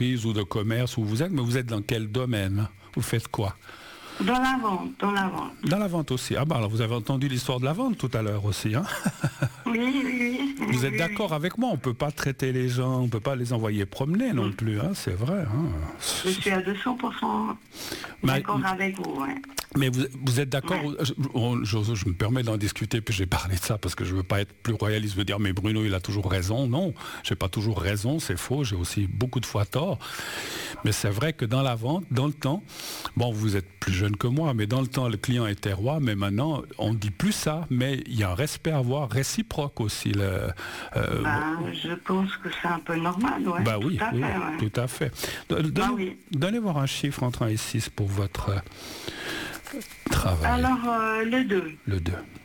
d'entreprise ou de commerce où vous êtes, mais vous êtes dans quel domaine? Vous faites quoi? Dans la vente, dans la vente. Dans la vente aussi. Ah bah alors vous avez entendu l'histoire de la vente tout à l'heure aussi, hein? Oui. Vous êtes d'accord avec moi? On ne peut pas traiter les gens, on ne peut pas les envoyer promener non plus, hein? C'est vrai. Hein? Je suis à 200% d'accord avec vous, ouais. Mais vous êtes d'accord, je me permets d'en discuter, puis j'ai parlé de ça parce que je ne veux pas être plus royaliste, je veux dire, mais Bruno, il a toujours raison. Non, je n'ai pas toujours raison, c'est faux, j'ai aussi beaucoup de fois tort. Mais c'est vrai que dans la vente, dans le temps, bon, vous êtes plus jeune que moi, mais dans le temps, le client était roi, mais maintenant, on ne dit plus ça, mais il y a un respect à avoir réciproque aussi. Je pense que c'est un peu normal, ouais. Bah oui, tout à fait. Donnez voir un chiffre entre 1 et 6 pour votre travail. Alors, le 2. Le 2.